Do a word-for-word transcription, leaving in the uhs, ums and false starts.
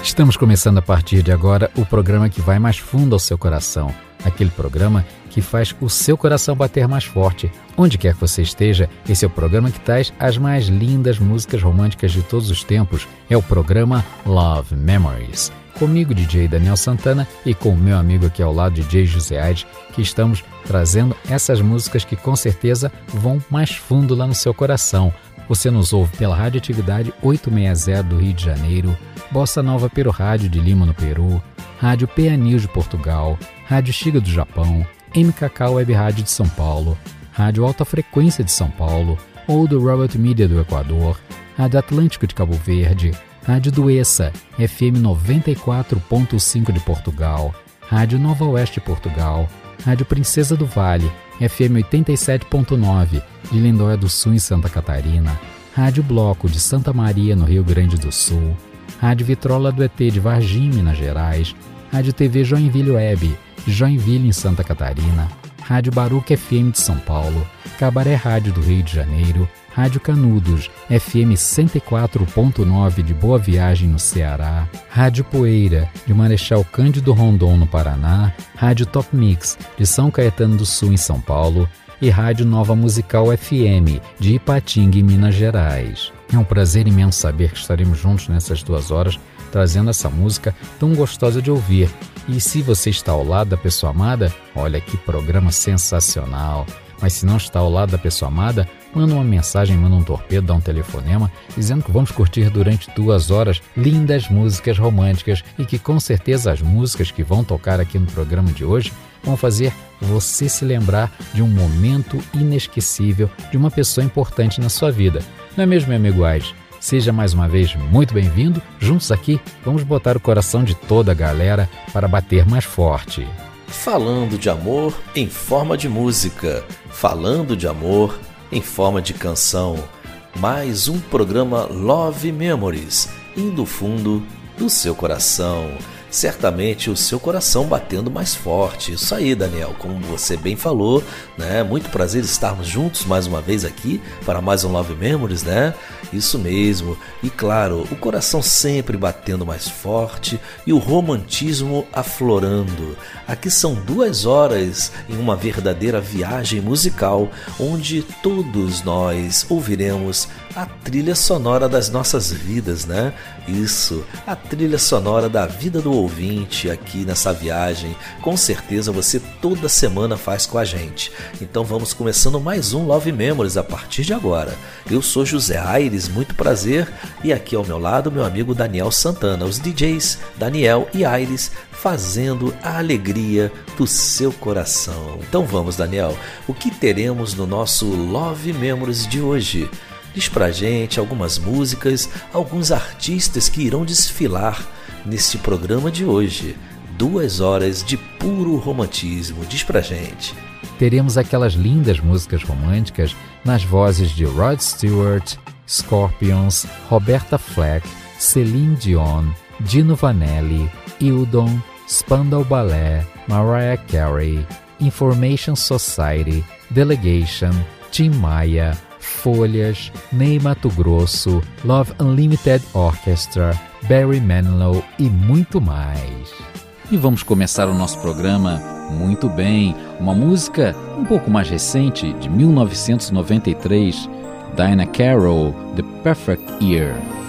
Estamos começando a partir de agora o programa que vai mais fundo ao seu coração. Aquele programa que faz o seu coração bater mais forte. Onde quer que você esteja, esse é o programa que traz as mais lindas músicas românticas de todos os tempos. É o programa Love Memories. Comigo, D J Daniel Santana, e com o meu amigo aqui ao lado, D J José Aires, que estamos trazendo essas músicas que com certeza vão mais fundo lá no seu coração. Você nos ouve pela Radioatividade oitocentos e sessenta do Rio de Janeiro, Bossa Nova Peru Rádio de Lima, no Peru, Rádio P A News de Portugal, Rádio Xiga do Japão, M K K Web Rádio de São Paulo, Rádio Alta Frequência de São Paulo, ou do Robert Media do Equador, Rádio Atlântico de Cabo Verde, Rádio Duessa, F M noventa e quatro ponto cinco de Portugal, Rádio Nova Oeste de Portugal, Rádio Princesa do Vale, F M oitenta e sete ponto nove de Lindóia do Sul, em Santa Catarina, Rádio Bloco de Santa Maria, no Rio Grande do Sul, Rádio Vitrola do E T de Varginha, Minas Gerais, Rádio T V Joinville Web de Joinville, em Santa Catarina, Rádio Baruca F M de São Paulo, Cabaré Rádio do Rio de Janeiro, Rádio Canudos, F M cento e quatro ponto nove de Boa Viagem, no Ceará, Rádio Poeira, de Marechal Cândido Rondon, no Paraná, Rádio Top Mix, de São Caetano do Sul, em São Paulo, e Rádio Nova Musical F M, de Ipatinga, em Minas Gerais. É um prazer imenso saber que estaremos juntos nessas duas horas, trazendo essa música tão gostosa de ouvir. E se você está ao lado da pessoa amada, olha que programa sensacional. Mas se não está ao lado da pessoa amada, manda uma mensagem, manda um torpedo, dá um telefonema, dizendo que vamos curtir durante duas horas lindas músicas românticas e que com certeza as músicas que vão tocar aqui no programa de hoje vão fazer você se lembrar de um momento inesquecível de uma pessoa importante na sua vida. Não é mesmo, meu amigo Aires? Seja mais uma vez muito bem-vindo. Juntos aqui, vamos botar o coração de toda a galera para bater mais forte. Falando de amor em forma de música, falando de amor em forma de canção. Mais um programa Love Memories, indo fundo do seu coração. Certamente o seu coração batendo mais forte. Isso aí, Daniel, como você bem falou, né? Muito prazer estarmos juntos mais uma vez aqui para mais um Love Memories, né? Isso mesmo. E claro, o coração sempre batendo mais forte e o romantismo aflorando. Aqui são duas horas em uma verdadeira viagem musical, onde todos nós ouviremos a trilha sonora das nossas vidas, né? Isso, a trilha sonora da vida do ouvinte aqui nessa viagem. Com certeza você toda semana faz com a gente. Então vamos começando mais um Love Memories a partir de agora. Eu sou José Aires, muito prazer. E aqui ao meu lado meu amigo Daniel Santana. Os D Js Daniel e Aires fazendo a alegria do seu coração. Então vamos, Daniel, o que teremos no nosso Love Memories de hoje? Diz pra gente algumas músicas, alguns artistas que irão desfilar neste programa de hoje. Duas horas de puro romantismo. Diz pra gente. Teremos aquelas lindas músicas românticas nas vozes de Rod Stewart, Scorpions, Roberta Fleck, Celine Dion, Dino Vanelli, Hildon, Spandau Ballet, Mariah Carey, Information Society, Delegation, Tim Maia, Folhas, Ney Matogrosso, Love Unlimited Orchestra, Barry Manilow e muito mais. E vamos começar o nosso programa muito bem. Uma música um pouco mais recente, de mil novecentos e noventa e três, Diana Carroll, The Perfect Year.